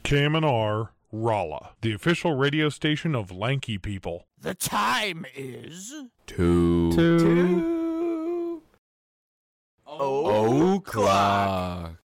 KMNR Rolla, the official radio station of Lanky People. The time is... Two. O'clock.